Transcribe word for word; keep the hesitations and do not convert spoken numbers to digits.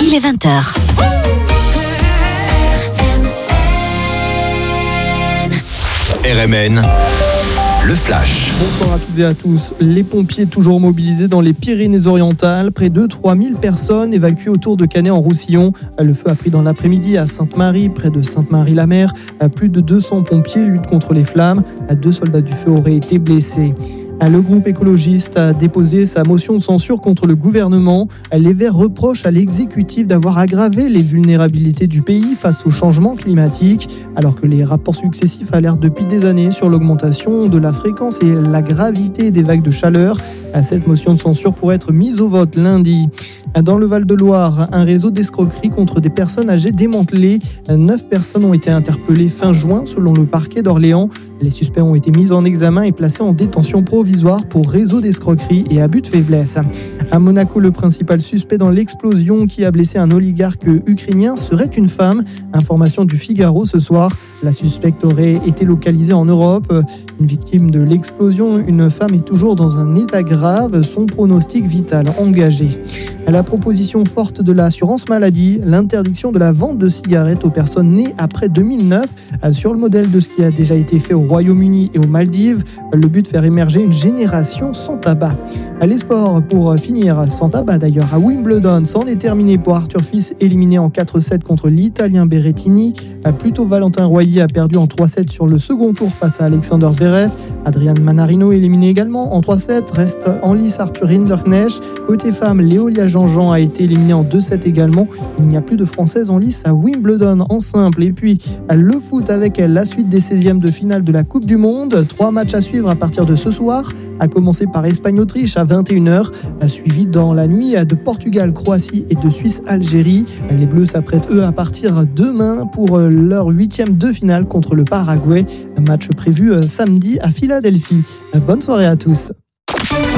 il est vingt heures. R M N, le flash. Bonsoir à toutes et à tous. Les pompiers toujours mobilisés dans les Pyrénées-Orientales. Près de trois mille personnes évacuées autour de Canet-en-Roussillon. Le feu a pris dans l'après-midi à Sainte-Marie, près de Sainte-Marie-la-Mer. Plus de deux cents pompiers luttent contre les flammes. Deux soldats du feu auraient été blessés. Le groupe écologiste a déposé sa motion de censure contre le gouvernement. Les Verts reprochent à l'exécutif d'avoir aggravé les vulnérabilités du pays face au changement climatique, alors que les rapports successifs alertent depuis des années sur l'augmentation de la fréquence et la gravité des vagues de chaleur. Cette motion de censure pourrait être mise au vote lundi. Dans le Val-de-Loire, un réseau d'escroquerie contre des personnes âgées démantelé. Neuf personnes ont été interpellées fin juin selon le parquet d'Orléans. Les suspects ont été mis en examen et placés en détention provisoire pour réseau d'escroquerie et abus de faiblesse. À Monaco, le principal suspect dans l'explosion qui a blessé un oligarque ukrainien serait une femme. Information du Figaro ce soir. La suspecte aurait été localisée en Europe. Une victime de l'explosion, une femme est toujours dans un état grave. Son pronostic vital engagé. La proposition forte de l'assurance maladie, l'interdiction de la vente de cigarettes aux personnes nées après deux mille neuf, sur le modèle de ce qui a déjà été fait au Royaume-Uni et aux Maldives. Le but, faire émerger une génération sans tabac. Les sports, pour finir, sans tabac d'ailleurs, à Wimbledon, c'en est terminé pour Arthur Fils, éliminé en quatre sept contre l'Italien Berrettini. Plutôt Valentin Royer a perdu en trois sept sur le second tour face à Alexander Zverev. Adrian Manarino éliminé également en trois sept. Reste en lice Arthur Rinderknecht. Côté femmes, Léolia Jean-Jean a été éliminé en deux sept également. Il n'y a plus de Françaises en lice à Wimbledon en simple. Et puis le foot avec la suite des seizièmes de finale de la Coupe du Monde. Trois matchs à suivre à partir de ce soir, à commencer par Espagne-Autriche à vingt et une heures, suivi dans la nuit de Portugal-Croatie et de Suisse-Algérie. Les Bleus s'apprêtent eux à partir demain pour leur huitième de finale contre le Paraguay. Un match prévu samedi à Philadelphie. Bonne soirée à tous.